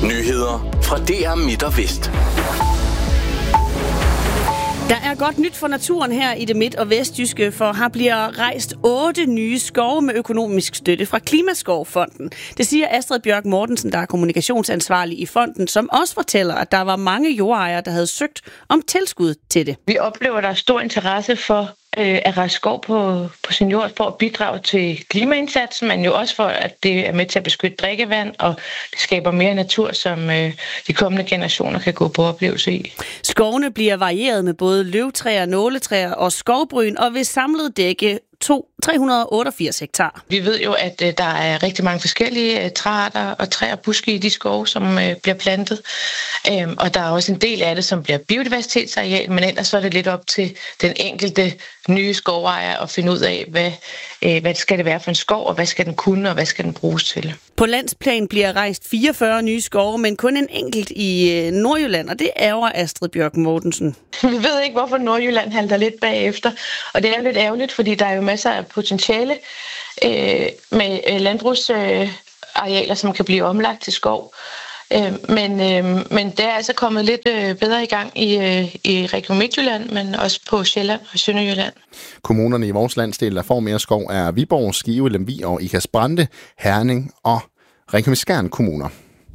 Nyheder fra DR Midt og Vest. Der er godt nyt for naturen her i det midt- og vestjyske, for her bliver rejst 8 nye skove med økonomisk støtte fra Klimaskovfonden. Det siger Astrid Bjørk Mortensen, der er kommunikationsansvarlig i fonden, som også fortæller, at der var mange jordejere, der havde søgt om tilskud til det. Vi oplever, at der er stor interesse for at rejse skov på sin jord for at bidrage til klimaindsatsen, men jo også for, at det er med til at beskytte drikkevand, og det skaber mere natur, som de kommende generationer kan gå på oplevelse i. Skovene bliver varieret med både løvtræer, nåletræer og skovbryn, og vil samlet dække 388 hektar. Vi ved jo, at der er rigtig mange forskellige træarter og træer og buske i de skove, som bliver plantet. Og der er også en del af det, som bliver biodiversitetsareal, men ellers så er det lidt op til den enkelte nye skovejer at finde ud af, hvad skal det være for en skov, og hvad skal den kunne, og hvad skal den bruges til. På landsplan bliver rejst 44 nye skove, men kun en enkelt i Nordjylland, og det ærger Astrid Bjørk Mortensen. Vi ved ikke, hvorfor Nordjylland halter lidt bagefter, og det er lidt ærgerligt, fordi der er jo masser af potentiale med landbrugsarealer, som kan blive omlagt til skov. Men det er altså kommet lidt bedre i gang i Region Midtjylland, men også på Sjælland og Sønderjylland. Kommunerne i vores landsdel, der får mere skov, er Viborg, Skive, Lemvig og Ikast-Brande, Herning og Ringkøbing-Skjern kommuner.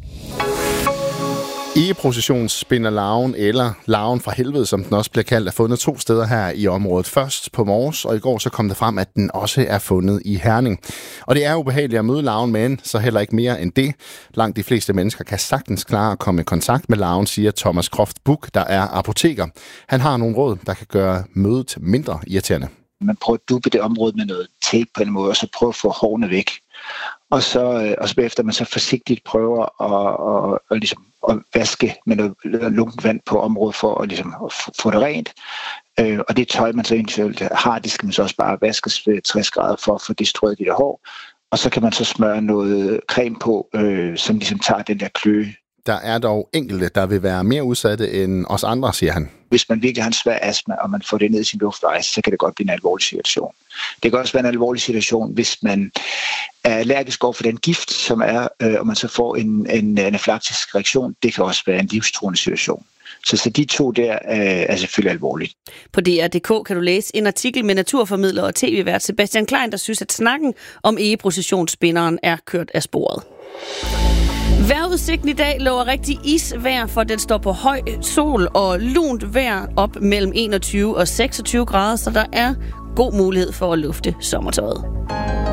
Egeprocessionsspinderlarven, eller larven fra helvede, som den også bliver kaldt, er fundet 2 steder her i området. Først på Mors, og i går så kom det frem, at den også er fundet i Herning. Og det er ubehageligt at møde larven, men så heller ikke mere end det. Langt de fleste mennesker kan sagtens klare at komme i kontakt med larven, siger Thomas Croft Buch, der er apoteker. Han har nogle råd, der kan gøre mødet mindre irriterende. Man prøver at duppe det område med noget tape på en måde, og så prøver at få hårene væk. Og så bagefter man så forsigtigt prøver at ligesom at vaske med noget lunkent vand på området for at, ligesom, at få det rent. Og det tøj, man så eventuelt har, det skal man så også bare vaskes ved 60 grader for at få destrueret de der hår. Og så kan man så smøre noget creme på, som ligesom tager den der kløe. Der er dog enkelte, der vil være mere udsatte end os andre, siger han. Hvis man virkelig har en svær astma, og man får det ned i sin luftvej, så kan det godt blive en alvorlig situation. Det kan også være en alvorlig situation, hvis man er allergisk over for den gift, som er, og man så får en anafylaktisk reaktion. Det kan også være en livstruende situation. Så de 2 der er selvfølgelig alvorligt. På DR.dk kan du læse en artikel med naturformidler og tv-vært Sebastian Klein, der synes, at snakken om egeprocessionsspinderen er kørt af sporet. Vejrudsigten i dag lover rigtig isvejr, for den står på høj sol og lunt vejr op mellem 21 og 26 grader, så der er god mulighed for at lufte sommertøjet.